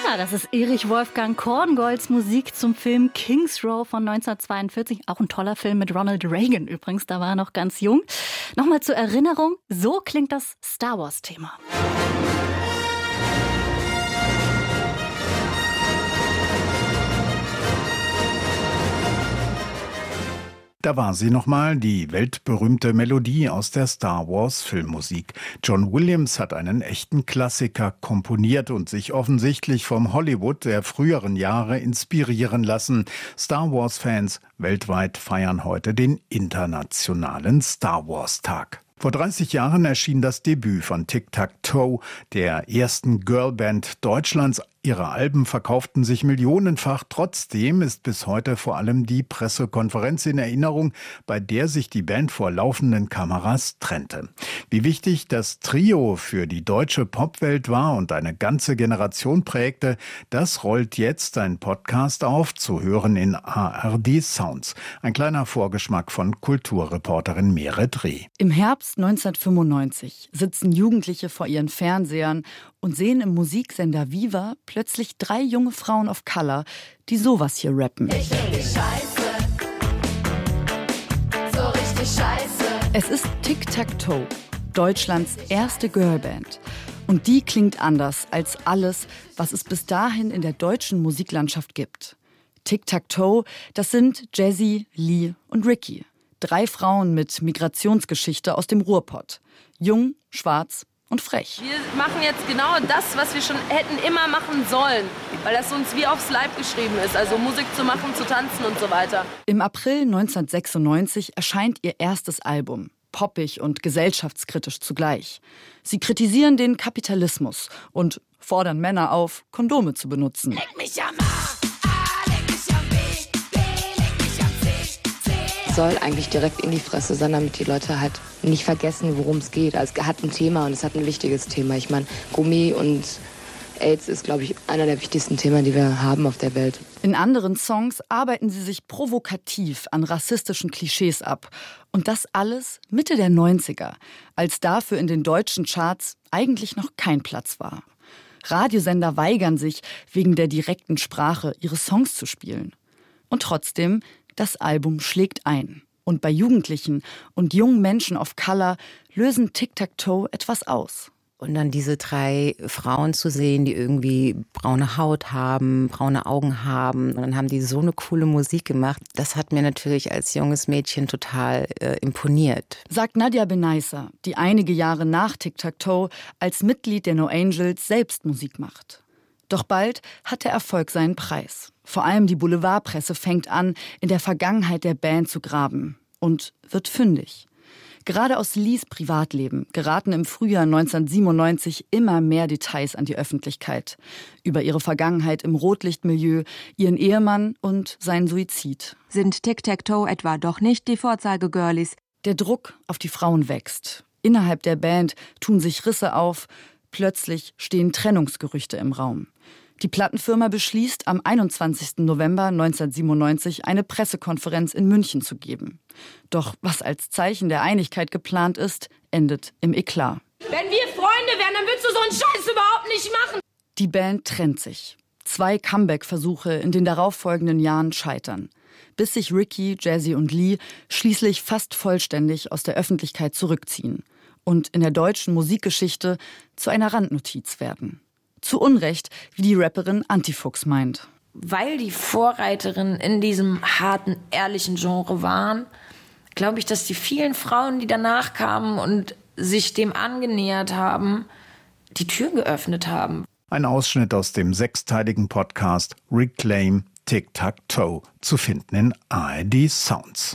Ja, das ist Erich Wolfgang Korngolds Musik zum Film Kings Row von 1942. Auch ein toller Film mit Ronald Reagan übrigens, da war er noch ganz jung. Nochmal zur Erinnerung, so klingt das Star Wars-Thema. Da war sie nochmal, die weltberühmte Melodie aus der Star Wars Filmmusik. John Williams hat einen echten Klassiker komponiert und sich offensichtlich vom Hollywood der früheren Jahre inspirieren lassen. Star Wars Fans weltweit feiern heute den internationalen Star Wars Tag. Vor 30 Jahren erschien das Debüt von Tic Tac Toe, der ersten Girlband Deutschlands. Ihre Alben verkauften sich millionenfach. Trotzdem ist bis heute vor allem die Pressekonferenz in Erinnerung, bei der sich die Band vor laufenden Kameras trennte. Wie wichtig das Trio für die deutsche Popwelt war und eine ganze Generation prägte, das rollt jetzt ein Podcast auf, zu hören in ARD Sounds. Ein kleiner Vorgeschmack von Kulturreporterin Meret Reh. Im Herbst 1995 sitzen Jugendliche vor ihren Fernsehern und sehen im Musiksender Viva plötzlich 3 junge Frauen of Color, die sowas hier rappen. Ich find dich scheiße, so richtig scheiße. Es ist Tic Tac Toe, Deutschlands erste Girlband. Und die klingt anders als alles, was es bis dahin in der deutschen Musiklandschaft gibt. Tic Tac Toe, das sind Jessie, Lee und Ricky. 3 Frauen mit Migrationsgeschichte aus dem Ruhrpott. Jung, schwarz und frech. Wir machen jetzt genau das, was wir schon hätten immer machen sollen, weil das uns wie aufs Leib geschrieben ist, also Musik zu machen, zu tanzen und so weiter. Im April 1996 erscheint ihr erstes Album, poppig und gesellschaftskritisch zugleich. Sie kritisieren den Kapitalismus und fordern Männer auf, Kondome zu benutzen. Leck mich am A, leck mich am B, leck mich am C. Soll eigentlich direkt in die Fresse sein, damit die Leute halt nicht vergessen, worum es geht. Also es hat ein Thema und es hat ein wichtiges Thema. Ich meine, Gummi und AIDS ist, glaube ich, einer der wichtigsten Themen, die wir haben auf der Welt. In anderen Songs arbeiten sie sich provokativ an rassistischen Klischees ab. Und das alles Mitte der 90er, als dafür in den deutschen Charts eigentlich noch kein Platz war. Radiosender weigern sich, wegen der direkten Sprache ihre Songs zu spielen. Und trotzdem, das Album schlägt ein. Und bei Jugendlichen und jungen Menschen of Color lösen Tic Tac Toe etwas aus. Und dann diese 3 Frauen zu sehen, die irgendwie braune Haut haben, braune Augen haben. Und dann haben die so eine coole Musik gemacht. Das hat mir natürlich als junges Mädchen total imponiert. Sagt Nadia Benaissa, die einige Jahre nach Tic Tac Toe als Mitglied der No Angels selbst Musik macht. Doch bald hat der Erfolg seinen Preis. Vor allem die Boulevardpresse fängt an, in der Vergangenheit der Band zu graben und wird fündig. Gerade aus Lees Privatleben geraten im Frühjahr 1997 immer mehr Details an die Öffentlichkeit. Über ihre Vergangenheit im Rotlichtmilieu, ihren Ehemann und seinen Suizid. Sind Tic Tac Toe etwa doch nicht die Vorzeige-Girlies? Der Druck auf die Frauen wächst. Innerhalb der Band tun sich Risse auf. Plötzlich stehen Trennungsgerüchte im Raum. Die Plattenfirma beschließt, am 21. November 1997 eine Pressekonferenz in München zu geben. Doch was als Zeichen der Einigkeit geplant ist, endet im Eklat. Wenn wir Freunde wären, dann würdest du so einen Scheiß überhaupt nicht machen. Die Band trennt sich. 2 Comeback-Versuche in den darauffolgenden Jahren scheitern. Bis sich Ricky, Jessie und Lee schließlich fast vollständig aus der Öffentlichkeit zurückziehen und in der deutschen Musikgeschichte zu einer Randnotiz werden. Zu Unrecht, wie die Rapperin Antifuchs meint. Weil die Vorreiterinnen in diesem harten, ehrlichen Genre waren, glaube ich, dass die vielen Frauen, die danach kamen und sich dem angenähert haben, die Türen geöffnet haben. Ein Ausschnitt aus dem 6-teiligen Podcast Reclaim Tic Tac Toe, zu finden in ARD Sounds.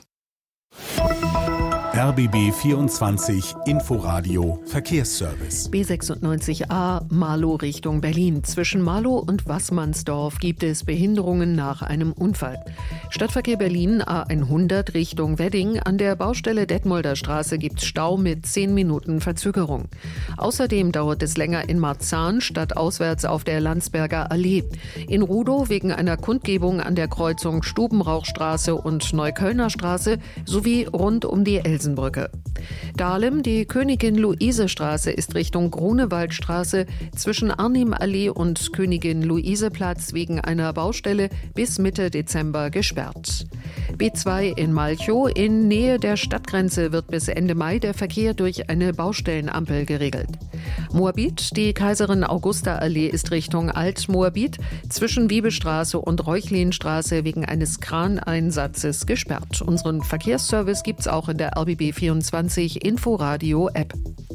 RBB 24 Inforadio Verkehrsservice. B96a Marlow Richtung Berlin. Zwischen Marlow und Waßmannsdorf gibt es Behinderungen nach einem Unfall. Stadtverkehr Berlin A100 Richtung Wedding. An der Baustelle Detmolder Straße gibt es Stau mit 10 Minuten Verzögerung. Außerdem dauert es länger in Marzahn statt auswärts auf der Landsberger Allee. In Rudow wegen einer Kundgebung an der Kreuzung Stubenrauchstraße und Neuköllner Straße sowie rund um die Elsen Eisenbrücke. Dahlem, die Königin-Luise-Straße ist Richtung Grunewaldstraße zwischen Arnim-Allee und Königin-Luise-Platz wegen einer Baustelle bis Mitte Dezember gesperrt. B2 in Malchow, in Nähe der Stadtgrenze wird bis Ende Mai der Verkehr durch eine Baustellenampel geregelt. Moabit, die Kaiserin-Augusta-Allee ist Richtung Alt-Moabit zwischen Wiebestraße und Reuchlinstraße wegen eines Kraneinsatzes gesperrt. Unseren Verkehrsservice gibt's auch in der RBB24 Inforadio-App.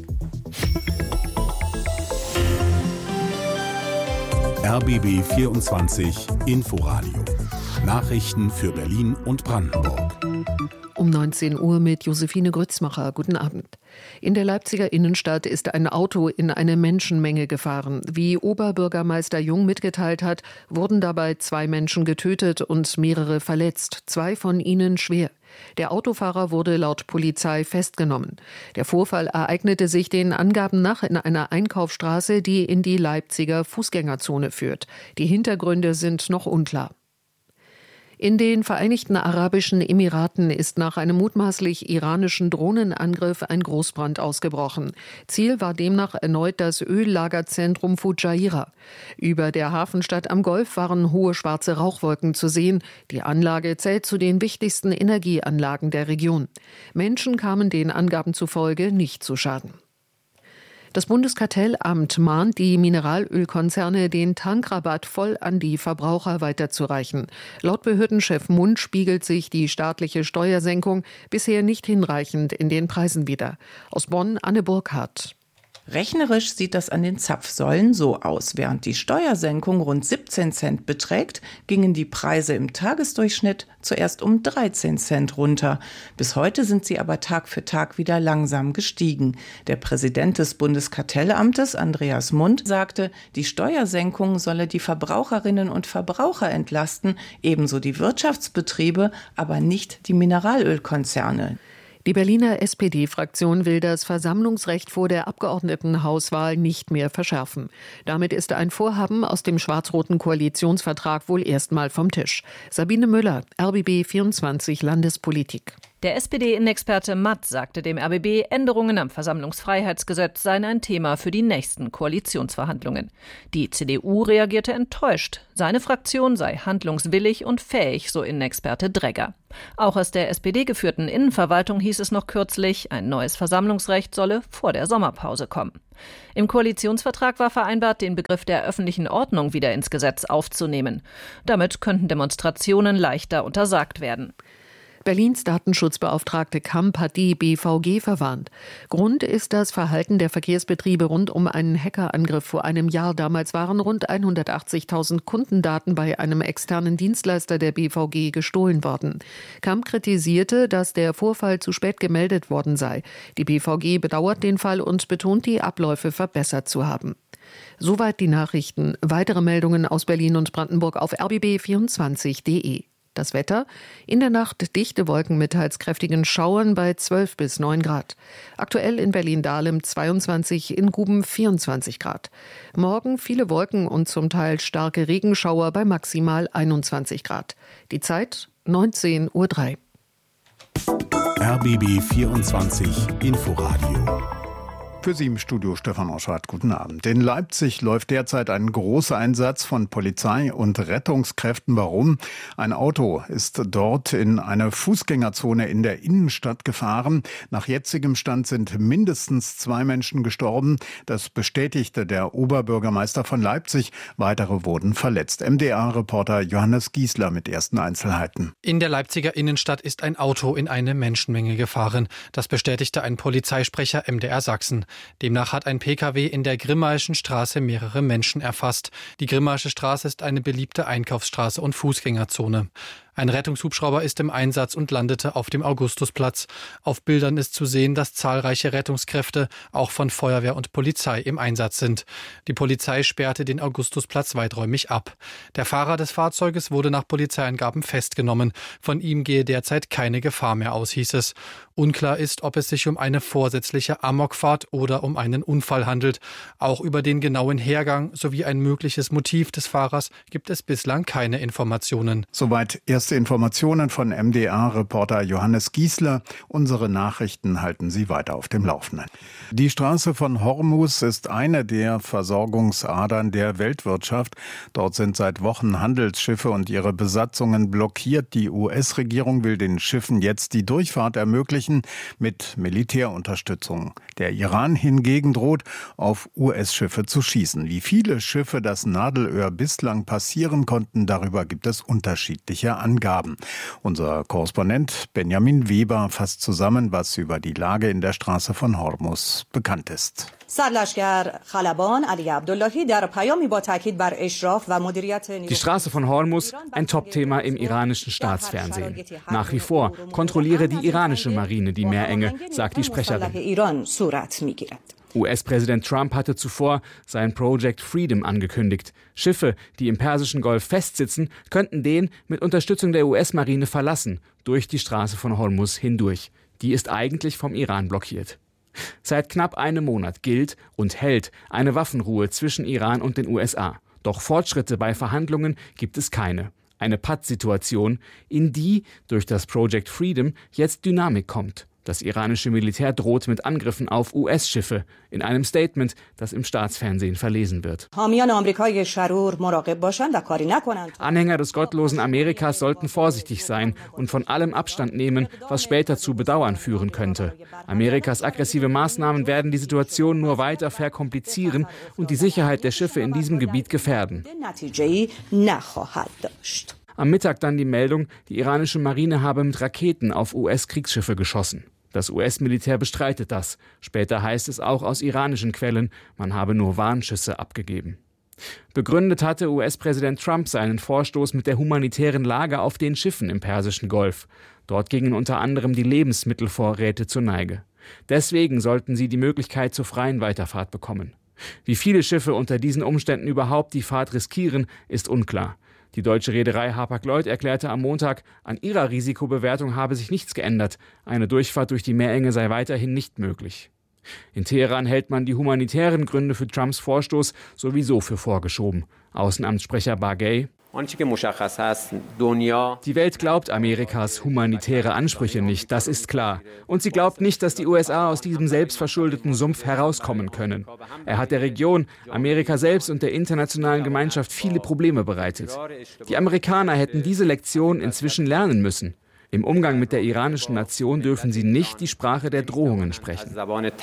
RBB 24 Inforadio. Nachrichten für Berlin und Brandenburg. Um 19 Uhr mit Josephine Grützmacher. Guten Abend. In der Leipziger Innenstadt ist ein Auto in eine Menschenmenge gefahren. Wie Oberbürgermeister Jung mitgeteilt hat, wurden dabei 2 Menschen getötet und mehrere verletzt, 2 von ihnen schwer. Der Autofahrer wurde laut Polizei festgenommen. Der Vorfall ereignete sich den Angaben nach in einer Einkaufsstraße, die in die Leipziger Fußgängerzone führt. Die Hintergründe sind noch unklar. In den Vereinigten Arabischen Emiraten ist nach einem mutmaßlich iranischen Drohnenangriff ein Großbrand ausgebrochen. Ziel war demnach erneut das Öllagerzentrum Fujairah. Über der Hafenstadt am Golf waren hohe schwarze Rauchwolken zu sehen. Die Anlage zählt zu den wichtigsten Energieanlagen der Region. Menschen kamen den Angaben zufolge nicht zu Schaden. Das Bundeskartellamt mahnt die Mineralölkonzerne, den Tankrabatt voll an die Verbraucher weiterzureichen. Laut Behördenchef Mund spiegelt sich die staatliche Steuersenkung bisher nicht hinreichend in den Preisen wider. Aus Bonn Anne Burkhardt. Rechnerisch sieht das an den Zapfsäulen so aus. Während die Steuersenkung rund 17 Cent beträgt, gingen die Preise im Tagesdurchschnitt zuerst um 13 Cent runter. Bis heute sind sie aber Tag für Tag wieder langsam gestiegen. Der Präsident des Bundeskartellamtes, Andreas Mund, sagte, die Steuersenkung solle die Verbraucherinnen und Verbraucher entlasten, ebenso die Wirtschaftsbetriebe, aber nicht die Mineralölkonzerne. Die Berliner SPD-Fraktion will das Versammlungsrecht vor der Abgeordnetenhauswahl nicht mehr verschärfen. Damit ist ein Vorhaben aus dem schwarz-roten Koalitionsvertrag wohl erstmal vom Tisch. Sabine Müller, RBB 24 Landespolitik. Der SPD-Innenexperte Matt sagte dem RBB, Änderungen am Versammlungsfreiheitsgesetz seien ein Thema für die nächsten Koalitionsverhandlungen. Die CDU reagierte enttäuscht. Seine Fraktion sei handlungswillig und fähig, so Innenexperte Dregger. Auch aus der SPD-geführten Innenverwaltung hieß es noch kürzlich, ein neues Versammlungsrecht solle vor der Sommerpause kommen. Im Koalitionsvertrag war vereinbart, den Begriff der öffentlichen Ordnung wieder ins Gesetz aufzunehmen. Damit könnten Demonstrationen leichter untersagt werden. Berlins Datenschutzbeauftragte Kamp hat die BVG verwarnt. Grund ist das Verhalten der Verkehrsbetriebe rund um einen Hackerangriff vor einem Jahr. Damals waren rund 180.000 Kundendaten bei einem externen Dienstleister der BVG gestohlen worden. Kamp kritisierte, dass der Vorfall zu spät gemeldet worden sei. Die BVG bedauert den Fall und betont, die Abläufe verbessert zu haben. Soweit die Nachrichten. Weitere Meldungen aus Berlin und Brandenburg auf rbb24.de. Das Wetter: in der Nacht dichte Wolken mit teils kräftigen Schauern bei 12 bis 9 Grad. Aktuell in Berlin-Dahlem 22, in Guben 24 Grad. Morgen viele Wolken und zum Teil starke Regenschauer bei maximal 21 Grad. Die Zeit 19:03 Uhr. RBB 24 Inforadio. Für Sie im Studio Stefan Oschardt, guten Abend. In Leipzig läuft derzeit ein großer Einsatz von Polizei und Rettungskräften. Warum? Ein Auto ist dort in eine Fußgängerzone in der Innenstadt gefahren. Nach jetzigem Stand sind mindestens 2 Menschen gestorben. Das bestätigte der Oberbürgermeister von Leipzig. Weitere wurden verletzt. MDR-Reporter Johannes Giesler mit ersten Einzelheiten. In der Leipziger Innenstadt ist ein Auto in eine Menschenmenge gefahren. Das bestätigte ein Polizeisprecher MDR Sachsen. Demnach hat ein Pkw in der Grimmaischen Straße mehrere Menschen erfasst. Die Grimmaische Straße ist eine beliebte Einkaufsstraße und Fußgängerzone. Ein Rettungshubschrauber ist im Einsatz und landete auf dem Augustusplatz. Auf Bildern ist zu sehen, dass zahlreiche Rettungskräfte, auch von Feuerwehr und Polizei, im Einsatz sind. Die Polizei sperrte den Augustusplatz weiträumig ab. Der Fahrer des Fahrzeuges wurde nach Polizeiangaben festgenommen. Von ihm gehe derzeit keine Gefahr mehr aus, hieß es. Unklar ist, ob es sich um eine vorsätzliche Amokfahrt oder um einen Unfall handelt. Auch über den genauen Hergang sowie ein mögliches Motiv des Fahrers gibt es bislang keine Informationen. Soweit erste Jetzt Informationen von MDR-Reporter Johannes Giesler. Unsere Nachrichten halten Sie weiter auf dem Laufenden. Die Straße von Hormuz ist eine der Versorgungsadern der Weltwirtschaft. Dort sind seit Wochen Handelsschiffe und ihre Besatzungen blockiert. Die US-Regierung will den Schiffen jetzt die Durchfahrt ermöglichen mit Militärunterstützung. Der Iran hingegen droht, auf US-Schiffe zu schießen. Wie viele Schiffe das Nadelöhr bislang passieren konnten, darüber gibt es unterschiedliche Angaben. Unser Korrespondent Benjamin Weber fasst zusammen, was über die Lage in der Straße von Hormuz bekannt ist. Die Straße von Hormuz, ein Top-Thema im iranischen Staatsfernsehen. Nach wie vor kontrolliere die iranische Marine die Meerenge, sagt die Sprecherin. US-Präsident Trump hatte zuvor sein Project Freedom angekündigt. Schiffe, die im Persischen Golf festsitzen, könnten den mit Unterstützung der US-Marine verlassen, durch die Straße von Hormuz hindurch. Die ist eigentlich vom Iran blockiert. Seit knapp einem Monat gilt und hält eine Waffenruhe zwischen Iran und den USA. Doch Fortschritte bei Verhandlungen gibt es keine. Eine Pattsituation, in die durch das Project Freedom jetzt Dynamik kommt. Das iranische Militär droht mit Angriffen auf US-Schiffe in einem Statement, das im Staatsfernsehen verlesen wird. Anhänger des gottlosen Amerikas sollten vorsichtig sein und von allem Abstand nehmen, was später zu Bedauern führen könnte. Amerikas aggressive Maßnahmen werden die Situation nur weiter verkomplizieren und die Sicherheit der Schiffe in diesem Gebiet gefährden. Am Mittag dann die Meldung, die iranische Marine habe mit Raketen auf US-Kriegsschiffe geschossen. Das US-Militär bestreitet das. Später heißt es auch aus iranischen Quellen, man habe nur Warnschüsse abgegeben. Begründet hatte US-Präsident Trump seinen Vorstoß mit der humanitären Lage auf den Schiffen im Persischen Golf. Dort gingen unter anderem die Lebensmittelvorräte zur Neige. Deswegen sollten sie die Möglichkeit zur freien Weiterfahrt bekommen. Wie viele Schiffe unter diesen Umständen überhaupt die Fahrt riskieren, ist unklar. Die deutsche Reederei Hapag-Lloyd erklärte am Montag, an ihrer Risikobewertung habe sich nichts geändert. Eine Durchfahrt durch die Meerenge sei weiterhin nicht möglich. In Teheran hält man die humanitären Gründe für Trumps Vorstoß sowieso für vorgeschoben. Außenamtssprecher Bagay: Die Welt glaubt Amerikas humanitäre Ansprüche nicht, das ist klar. Und sie glaubt nicht, dass die USA aus diesem selbstverschuldeten Sumpf herauskommen können. Er hat der Region, Amerika selbst und der internationalen Gemeinschaft viele Probleme bereitet. Die Amerikaner hätten diese Lektion inzwischen lernen müssen. Im Umgang mit der iranischen Nation dürfen sie nicht die Sprache der Drohungen sprechen.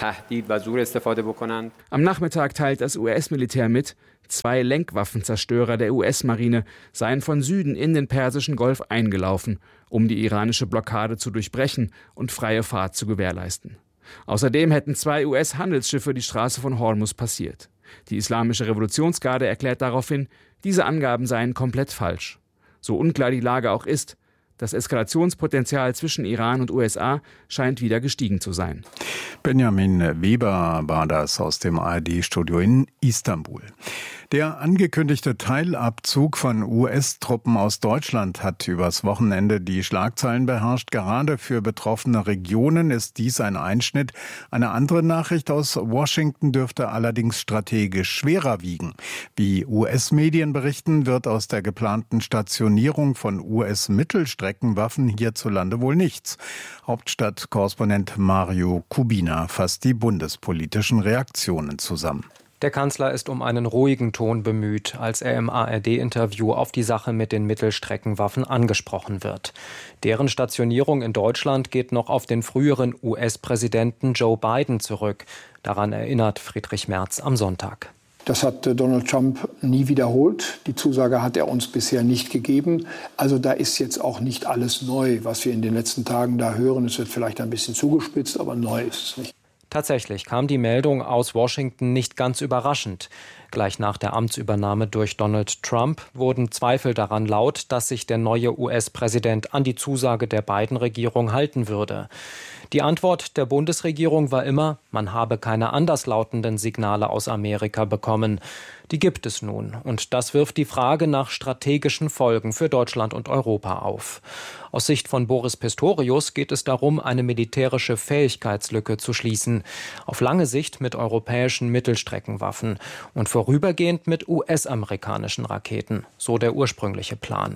Am Nachmittag teilt das US-Militär mit, 2 Lenkwaffenzerstörer der US-Marine seien von Süden in den Persischen Golf eingelaufen, um die iranische Blockade zu durchbrechen und freie Fahrt zu gewährleisten. Außerdem hätten 2 US-Handelsschiffe die Straße von Hormuz passiert. Die Islamische Revolutionsgarde erklärt daraufhin, diese Angaben seien komplett falsch. So unklar die Lage auch ist, das Eskalationspotenzial zwischen Iran und USA scheint wieder gestiegen zu sein. Benjamin Weber war das aus dem ARD-Studio in Istanbul. Der angekündigte Teilabzug von US-Truppen aus Deutschland hat übers Wochenende die Schlagzeilen beherrscht. Gerade für betroffene Regionen ist dies ein Einschnitt. Eine andere Nachricht aus Washington dürfte allerdings strategisch schwerer wiegen. Wie US-Medien berichten, wird aus der geplanten Stationierung von US-Mittelstreckenwaffen hierzulande wohl nichts. Hauptstadtkorrespondent Mario Kubina fasst die bundespolitischen Reaktionen zusammen. Der Kanzler ist um einen ruhigen Ton bemüht, als er im ARD-Interview auf die Sache mit den Mittelstreckenwaffen angesprochen wird. Deren Stationierung in Deutschland geht noch auf den früheren US-Präsidenten Joe Biden zurück. Daran erinnert Friedrich Merz am Sonntag. Das hat Donald Trump nie wiederholt. Die Zusage hat er uns bisher nicht gegeben. Also da ist jetzt auch nicht alles neu, was wir in den letzten Tagen da hören. Es wird vielleicht ein bisschen zugespitzt, aber neu ist es nicht. Tatsächlich kam die Meldung aus Washington nicht ganz überraschend. Gleich nach der Amtsübernahme durch Donald Trump wurden Zweifel daran laut, dass sich der neue US-Präsident an die Zusage der Biden-Regierung halten würde. Die Antwort der Bundesregierung war immer, man habe keine anderslautenden Signale aus Amerika bekommen. Die gibt es nun. Und das wirft die Frage nach strategischen Folgen für Deutschland und Europa auf. Aus Sicht von Boris Pistorius geht es darum, eine militärische Fähigkeitslücke zu schließen. Auf lange Sicht mit europäischen Mittelstreckenwaffen und vorübergehend mit US-amerikanischen Raketen. So der ursprüngliche Plan.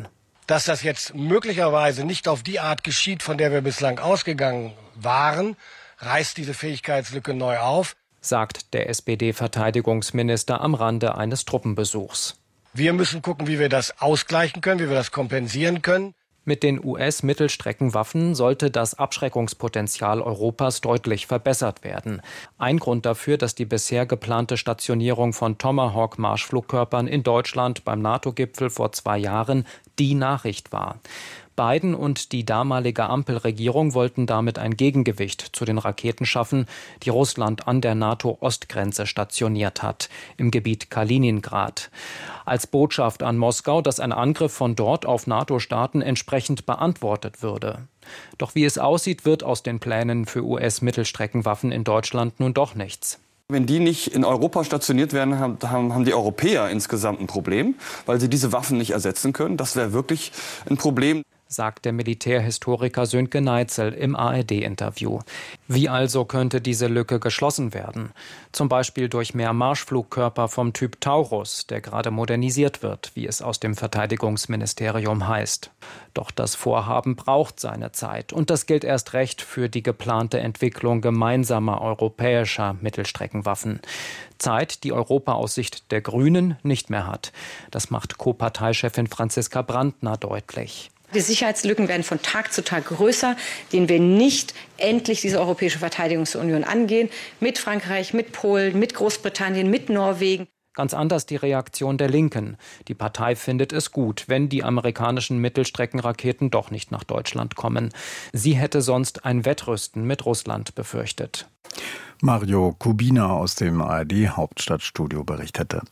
Dass das jetzt möglicherweise nicht auf die Art geschieht, von der wir bislang ausgegangen waren, reißt diese Fähigkeitslücke neu auf, sagt der SPD-Verteidigungsminister am Rande eines Truppenbesuchs. Wir müssen gucken, wie wir das ausgleichen können, wie wir das kompensieren können. Mit den US-Mittelstreckenwaffen sollte das Abschreckungspotenzial Europas deutlich verbessert werden. Ein Grund dafür, dass die bisher geplante Stationierung von Tomahawk-Marschflugkörpern in Deutschland beim NATO-Gipfel vor 2 Jahren die Nachricht war. Biden und die damalige Ampelregierung wollten damit ein Gegengewicht zu den Raketen schaffen, die Russland an der NATO-Ostgrenze stationiert hat, im Gebiet Kaliningrad. Als Botschaft an Moskau, dass ein Angriff von dort auf NATO-Staaten entsprechend beantwortet würde. Doch wie es aussieht, wird aus den Plänen für US-Mittelstreckenwaffen in Deutschland nun doch nichts. Wenn die nicht in Europa stationiert werden, haben die Europäer insgesamt ein Problem, weil sie diese Waffen nicht ersetzen können. Das wäre wirklich ein Problem, sagt der Militärhistoriker Sönke Neitzel im ARD-Interview. Wie also könnte diese Lücke geschlossen werden? Zum Beispiel durch mehr Marschflugkörper vom Typ Taurus, der gerade modernisiert wird, wie es aus dem Verteidigungsministerium heißt. Doch das Vorhaben braucht seine Zeit. Und das gilt erst recht für die geplante Entwicklung gemeinsamer europäischer Mittelstreckenwaffen. Zeit, die Europa aus Sicht der Grünen nicht mehr hat. Das macht Co-Parteichefin Franziska Brandner deutlich. Die Sicherheitslücken werden von Tag zu Tag größer, denen wir nicht endlich diese Europäische Verteidigungsunion angehen. Mit Frankreich, mit Polen, mit Großbritannien, mit Norwegen. Ganz anders die Reaktion der Linken. Die Partei findet es gut, wenn die amerikanischen Mittelstreckenraketen doch nicht nach Deutschland kommen. Sie hätte sonst ein Wettrüsten mit Russland befürchtet. Mario Kubina aus dem ARD-Hauptstadtstudio berichtete.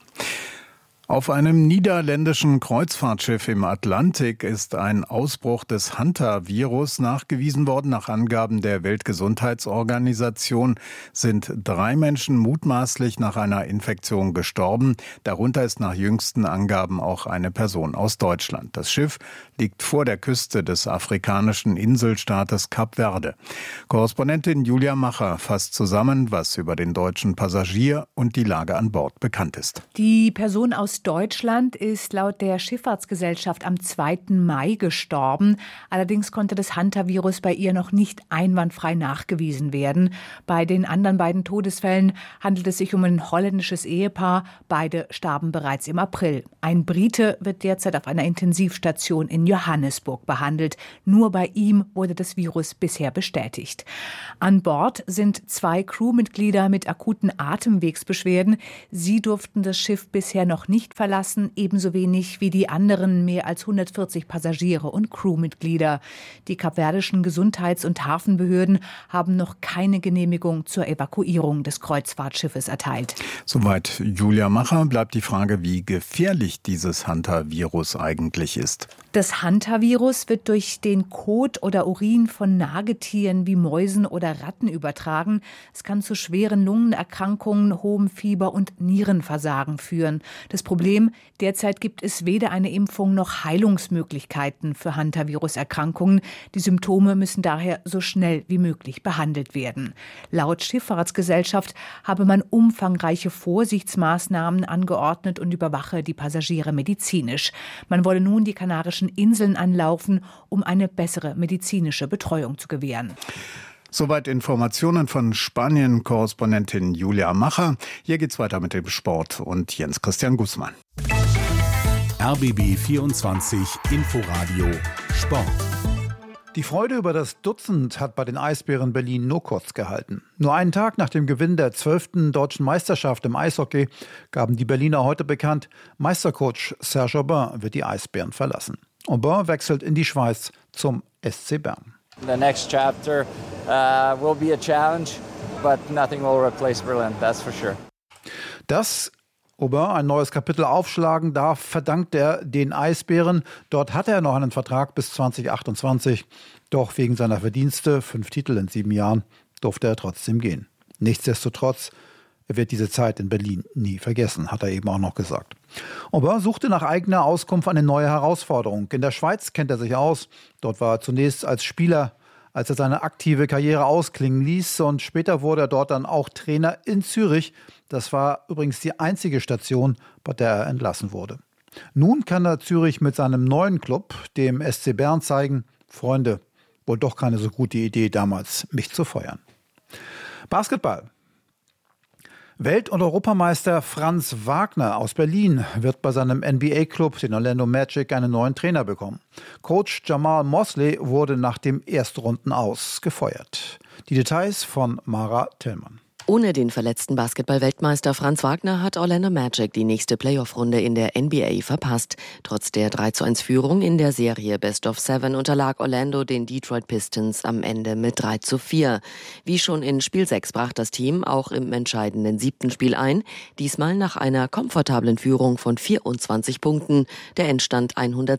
Auf einem niederländischen Kreuzfahrtschiff im Atlantik ist ein Ausbruch des Hantavirus nachgewiesen worden. Nach Angaben der Weltgesundheitsorganisation sind 3 Menschen mutmaßlich nach einer Infektion gestorben. Darunter ist nach jüngsten Angaben auch eine Person aus Deutschland. Das Schiff liegt vor der Küste des afrikanischen Inselstaates Kap Verde. Korrespondentin Julia Macher fasst zusammen, was über den deutschen Passagier und die Lage an Bord bekannt ist. Die Person aus Deutschland ist laut der Schifffahrtsgesellschaft am 2. Mai gestorben. Allerdings konnte das Hantavirus bei ihr noch nicht einwandfrei nachgewiesen werden. Bei den anderen beiden Todesfällen handelt es sich um ein holländisches Ehepaar. Beide starben bereits im April. Ein Brite wird derzeit auf einer Intensivstation in Johannesburg behandelt. Nur bei ihm wurde das Virus bisher bestätigt. An Bord sind 2 Crewmitglieder mit akuten Atemwegsbeschwerden. Sie durften das Schiff bisher noch nicht verlassen, ebenso wenig wie die anderen mehr als 140 Passagiere und Crewmitglieder. Die kapverdischen Gesundheits- und Hafenbehörden haben noch keine Genehmigung zur Evakuierung des Kreuzfahrtschiffes erteilt. Soweit Julia Macher. Bleibt die Frage, wie gefährlich dieses Hantavirus eigentlich ist. Das Hantavirus wird durch den Kot oder Urin von Nagetieren wie Mäusen oder Ratten übertragen. Es kann zu schweren Lungenerkrankungen, hohem Fieber und Nierenversagen führen. Das Problem, derzeit gibt es weder eine Impfung noch Heilungsmöglichkeiten für Hantavirus-Erkrankungen. Die Symptome müssen daher so schnell wie möglich behandelt werden. Laut Schifffahrtsgesellschaft habe man umfangreiche Vorsichtsmaßnahmen angeordnet und überwache die Passagiere medizinisch. Man wolle nun die Kanarischen Inseln anlaufen, um eine bessere medizinische Betreuung zu gewähren. Soweit Informationen von Spanien-Korrespondentin Julia Macher. Hier geht's weiter mit dem Sport und Jens Christian Guzman. RBB 24 Inforadio Sport. Die Freude über das Dutzend hat bei den Eisbären Berlin nur kurz gehalten. Nur einen Tag nach dem Gewinn der 12. deutschen Meisterschaft im Eishockey gaben die Berliner heute bekannt, Meistercoach Serge Aubin wird die Eisbären verlassen. Aubin wechselt in die Schweiz zum SC Bern. The next chapter will be a challenge, but nothing will replace Berlin, that's for sure. Dass Aubin ein neues Kapitel aufschlagen darf, verdankt er den Eisbären. Dort hat er noch einen Vertrag bis 2028. Doch wegen seiner Verdienste, 5 Titel in 7 Jahren, durfte er trotzdem gehen. Nichtsdestotrotz, er wird diese Zeit in Berlin nie vergessen, hat er eben auch noch gesagt. Aubin suchte nach eigener Auskunft eine neue Herausforderung. In der Schweiz kennt er sich aus. Dort war er zunächst als Spieler, als er seine aktive Karriere ausklingen ließ. Und später wurde er dort dann auch Trainer in Zürich. Das war übrigens die einzige Station, bei der er entlassen wurde. Nun kann er Zürich mit seinem neuen Club, dem SC Bern, zeigen, Freunde, wohl doch keine so gute Idee damals, mich zu feuern. Basketball. Welt- und Europameister Franz Wagner aus Berlin wird bei seinem NBA-Club, den Orlando Magic, einen neuen Trainer bekommen. Coach Jamal Mosley wurde nach dem Erstrunden-Aus gefeuert. Die Details von Mara Tillmann. Ohne den verletzten Basketball-Weltmeister Franz Wagner hat Orlando Magic die nächste Playoff-Runde in der NBA verpasst. Trotz der 3:1-Führung in der Serie Best of 7 unterlag Orlando den Detroit Pistons am Ende mit 3:4. Wie schon in Spiel 6 brach das Team auch im entscheidenden 7. Spiel ein, diesmal nach einer komfortablen Führung von 24 Punkten. Der Endstand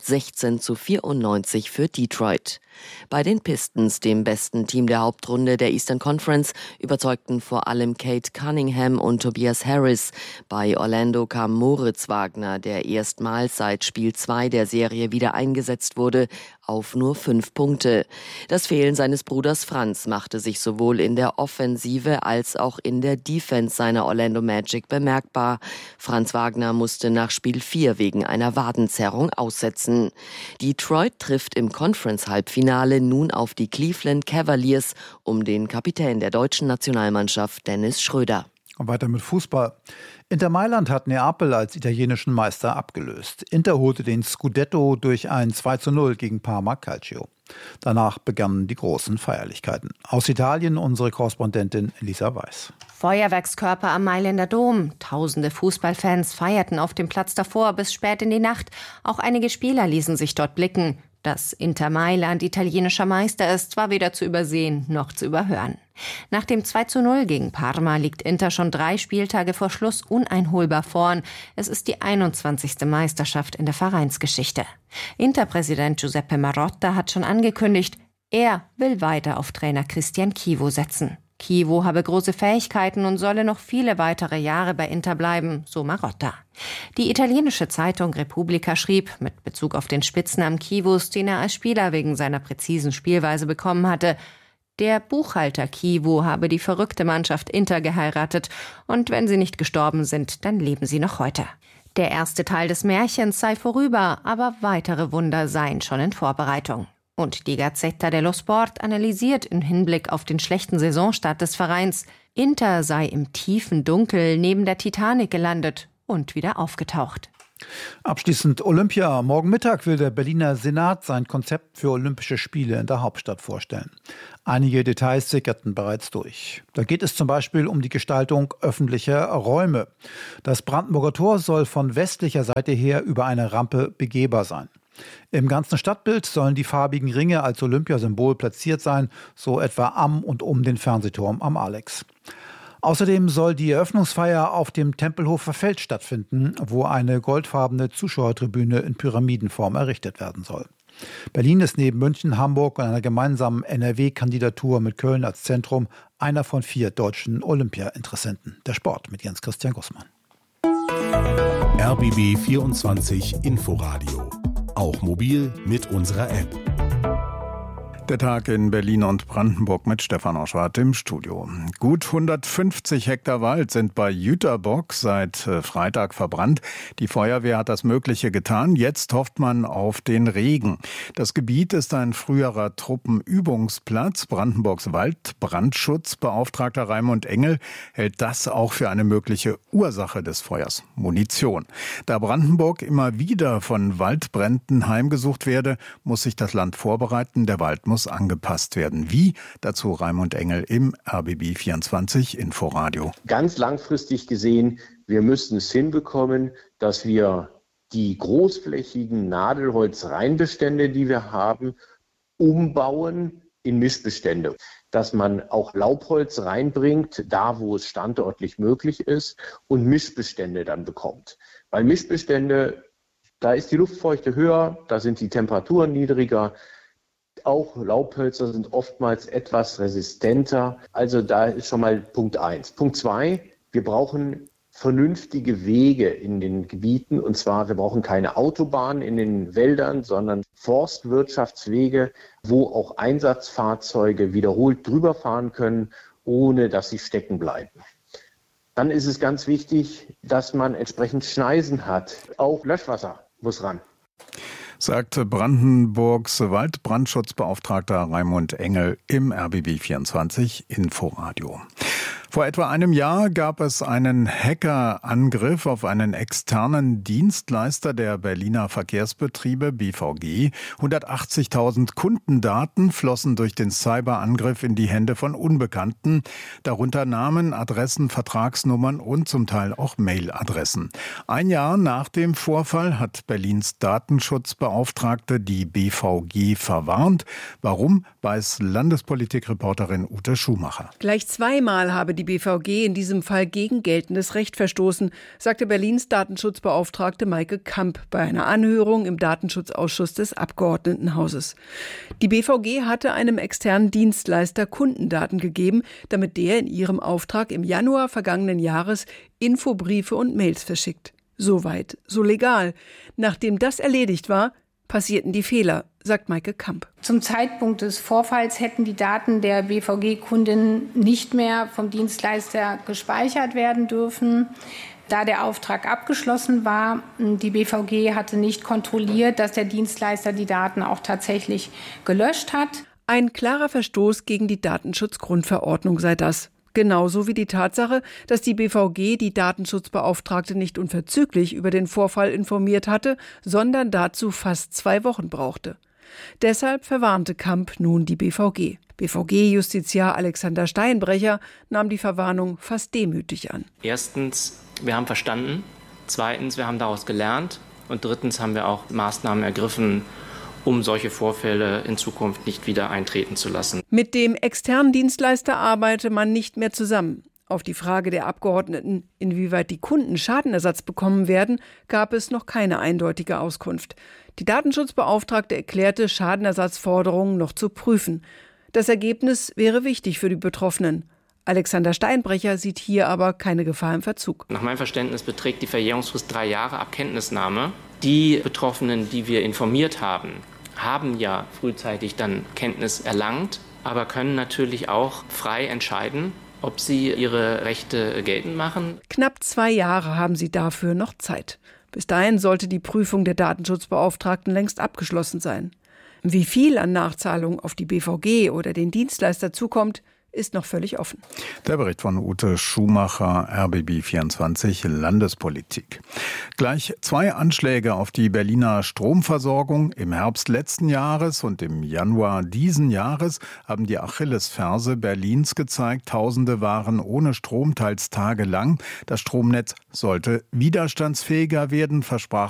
116:94 für Detroit. Bei den Pistons, dem besten Team der Hauptrunde der Eastern Conference, überzeugten vor allem Kate Cunningham und Tobias Harris. Bei Orlando kam Moritz Wagner, der erstmals seit Spiel 2 der Serie wieder eingesetzt wurde, auf nur 5 Punkte. Das Fehlen seines Bruders Franz machte sich sowohl in der Offensive als auch in der Defense seiner Orlando Magic bemerkbar. Franz Wagner musste nach Spiel 4 wegen einer Wadenzerrung aussetzen. Detroit trifft im Conference-Halbfinale nun auf die Cleveland Cavaliers um den Kapitän der deutschen Nationalmannschaft Dennis Schröder. Und weiter mit Fußball. Inter Mailand hat Neapel als italienischen Meister abgelöst. Inter holte den Scudetto durch ein 2:0 gegen Parma Calcio. Danach begannen die großen Feierlichkeiten. Aus Italien unsere Korrespondentin Lisa Weiß. Feuerwerkskörper am Mailänder Dom. Tausende Fußballfans feierten auf dem Platz davor bis spät in die Nacht. Auch einige Spieler ließen sich dort blicken. Dass Inter Mailand italienischer Meister ist, war weder zu übersehen noch zu überhören. Nach dem 2:0 gegen Parma liegt Inter schon 3 Spieltage vor Schluss uneinholbar vorn. Es ist die 21. Meisterschaft in der Vereinsgeschichte. Interpräsident Giuseppe Marotta hat schon angekündigt, er will weiter auf Trainer Cristian Chivo setzen. Chivo habe große Fähigkeiten und solle noch viele weitere Jahre bei Inter bleiben, so Marotta. Die italienische Zeitung Repubblica schrieb, mit Bezug auf den Spitznamen Chivos, den er als Spieler wegen seiner präzisen Spielweise bekommen hatte, der Buchhalter Chivo habe die verrückte Mannschaft Inter geheiratet und wenn sie nicht gestorben sind, dann leben sie noch heute. Der erste Teil des Märchens sei vorüber, aber weitere Wunder seien schon in Vorbereitung. Und die Gazzetta dello Sport analysiert im Hinblick auf den schlechten Saisonstart des Vereins, Inter sei im tiefen Dunkel neben der Titanic gelandet und wieder aufgetaucht. Abschließend Olympia. Morgen Mittag will der Berliner Senat sein Konzept für Olympische Spiele in der Hauptstadt vorstellen. Einige Details sickerten bereits durch. Da geht es zum Beispiel um die Gestaltung öffentlicher Räume. Das Brandenburger Tor soll von westlicher Seite her über eine Rampe begehbar sein. Im ganzen Stadtbild sollen die farbigen Ringe als Olympiasymbol platziert sein, so etwa am und um den Fernsehturm am Alex. Außerdem soll die Eröffnungsfeier auf dem Tempelhofer Feld stattfinden, wo eine goldfarbene Zuschauertribüne in Pyramidenform errichtet werden soll. Berlin ist neben München, Hamburg und einer gemeinsamen NRW-Kandidatur mit Köln als Zentrum einer von 4 deutschen Olympia-Interessenten. Der Sport mit Jens-Christian Gussmann. RBB 24 Inforadio. Auch mobil mit unserer App. Der Tag in Berlin und Brandenburg mit Stefan Oschwart im Studio. Gut 150 Hektar Wald sind bei Jüterbock seit Freitag verbrannt. Die Feuerwehr hat das Mögliche getan. Jetzt hofft man auf den Regen. Das Gebiet ist ein früherer Truppenübungsplatz. Brandenburgs Waldbrandschutzbeauftragter Raimund Engel hält das auch für eine mögliche Ursache des Feuers: Munition. Da Brandenburg immer wieder von Waldbränden heimgesucht werde, muss sich das Land vorbereiten. Der Wald muss angepasst werden. Wie? Dazu Raimund Engel im RBB 24 Inforadio. Ganz langfristig gesehen, wir müssten es hinbekommen, dass wir die großflächigen Nadelholzreinbestände, die wir haben, umbauen in Mischbestände. Dass man auch Laubholz reinbringt, da wo es standortlich möglich ist, und Mischbestände dann bekommt. Weil Mischbestände, da ist die Luftfeuchte höher, da sind die Temperaturen niedriger. Auch Laubhölzer sind oftmals etwas resistenter. Also da ist schon mal Punkt 1. Punkt 2, wir brauchen vernünftige Wege in den Gebieten. Und zwar, wir brauchen keine Autobahnen in den Wäldern, sondern Forstwirtschaftswege, wo auch Einsatzfahrzeuge wiederholt drüber fahren können, ohne dass sie stecken bleiben. Dann ist es ganz wichtig, dass man entsprechend Schneisen hat. Auch Löschwasser muss ran. Sagt Brandenburgs Waldbrandschutzbeauftragter Raimund Engel im RBB 24 Inforadio. Vor etwa einem Jahr gab es einen Hackerangriff auf einen externen Dienstleister der Berliner Verkehrsbetriebe BVG. 180.000 Kundendaten flossen durch den Cyberangriff in die Hände von Unbekannten, darunter Namen, Adressen, Vertragsnummern und zum Teil auch Mailadressen. Ein Jahr nach dem Vorfall hat Berlins Datenschutzbeauftragte die BVG verwarnt. Warum, weiß Landespolitikreporterin Ute Schumacher. Gleich zweimal habe die BVG in diesem Fall gegen geltendes Recht verstoßen, sagte Berlins Datenschutzbeauftragte Maike Kamp bei einer Anhörung im Datenschutzausschuss des Abgeordnetenhauses. Die BVG hatte einem externen Dienstleister Kundendaten gegeben, damit der in ihrem Auftrag im Januar vergangenen Jahres Infobriefe und Mails verschickt. Soweit, so legal. Nachdem das erledigt war, passierten die Fehler, sagt Maike Kamp. Zum Zeitpunkt des Vorfalls hätten die Daten der BVG-Kunden nicht mehr vom Dienstleister gespeichert werden dürfen, da der Auftrag abgeschlossen war. Die BVG hatte nicht kontrolliert, dass der Dienstleister die Daten auch tatsächlich gelöscht hat. Ein klarer Verstoß gegen die Datenschutzgrundverordnung sei das. Genauso wie die Tatsache, dass die BVG die Datenschutzbeauftragte nicht unverzüglich über den Vorfall informiert hatte, sondern dazu fast 2 Wochen brauchte. Deshalb verwarnte Kamp nun die BVG. BVG-Justiziar Alexander Steinbrecher nahm die Verwarnung fast demütig an. Erstens, wir haben verstanden. Zweitens, wir haben daraus gelernt. Und drittens haben wir auch Maßnahmen ergriffen, um solche Vorfälle in Zukunft nicht wieder eintreten zu lassen. Mit dem externen Dienstleister arbeite man nicht mehr zusammen. Auf die Frage der Abgeordneten, inwieweit die Kunden Schadenersatz bekommen werden, gab es noch keine eindeutige Auskunft. Die Datenschutzbeauftragte erklärte, Schadenersatzforderungen noch zu prüfen. Das Ergebnis wäre wichtig für die Betroffenen. Alexander Steinbrecher sieht hier aber keine Gefahr im Verzug. Nach meinem Verständnis beträgt die Verjährungsfrist 3 Jahre ab Kenntnisnahme. Die Betroffenen, die wir informiert haben, haben ja frühzeitig dann Kenntnis erlangt, aber können natürlich auch frei entscheiden, ob sie ihre Rechte geltend machen. Knapp 2 Jahre haben sie dafür noch Zeit. Bis dahin sollte die Prüfung der Datenschutzbeauftragten längst abgeschlossen sein. Wie viel an Nachzahlung auf die BVG oder den Dienstleister zukommt, ist noch völlig offen. Der Bericht von Ute Schumacher, RBB 24 Landespolitik. Gleich 2 Anschläge auf die Berliner Stromversorgung im Herbst letzten Jahres und im Januar diesen Jahres haben die Achillesferse Berlins gezeigt. Tausende waren ohne Strom, teils tagelang. Das Stromnetz sollte widerstandsfähiger werden, versprach